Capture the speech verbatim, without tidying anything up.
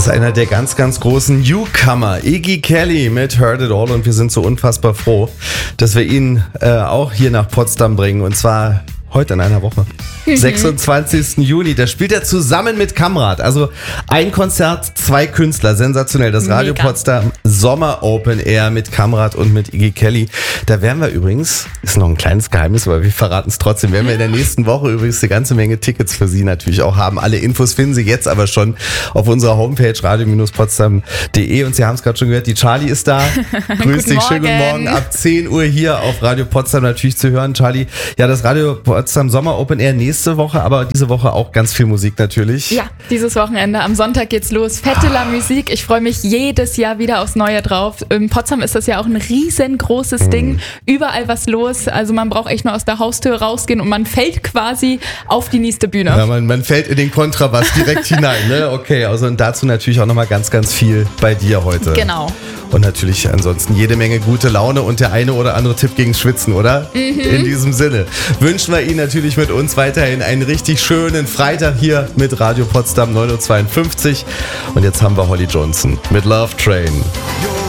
ist einer der ganz, ganz großen Newcomer, Iggy Kelly mit Heard It All, und wir sind so unfassbar froh, dass wir ihn äh, auch hier nach Potsdam bringen, und zwar heute in einer Woche. Mhm. sechsundzwanzigsten Juni, da spielt er zusammen mit Kamrat. Also ein Konzert, zwei Künstler, sensationell. Das Radio Mega. Potsdam Sommer Open Air mit Kamrat und mit Iggy Kelly. Da werden wir übrigens, ist noch ein kleines Geheimnis, aber wir verraten es trotzdem, werden wir in der nächsten Woche übrigens eine ganze Menge Tickets für Sie natürlich auch haben. Alle Infos finden Sie jetzt aber schon auf unserer Homepage radio potsdam punkt de, und Sie haben es gerade schon gehört, die Charlie ist da. Grüß dich, schönen guten Morgen. Ab zehn Uhr hier auf Radio Potsdam natürlich zu hören. Charlie, ja, das Radio Potsdam Sommer Open Air nächste Woche, aber diese Woche auch ganz viel Musik natürlich. Ja, dieses Wochenende. Am Sonntag geht's los. Fette La Musik. Ich freue mich jedes Jahr wieder aufs Neue drauf. In Potsdam ist das ja auch ein riesengroßes mhm. Ding. Überall was los. Also man braucht echt nur aus der Haustür rausgehen und man fällt quasi auf die nächste Bühne. Ja, man, man fällt in den Kontrabass direkt hinein. Ne? Okay, also und dazu natürlich auch nochmal ganz, ganz viel bei dir heute. Genau. Und natürlich ansonsten jede Menge gute Laune und der eine oder andere Tipp gegen Schwitzen, oder? Mhm. In diesem Sinne wünschen wir Ihnen natürlich mit uns weiterhin einen richtig schönen Freitag hier mit Radio Potsdam neun Uhr zweiundfünfzig. Und jetzt haben wir Holly Johnson mit Love Train.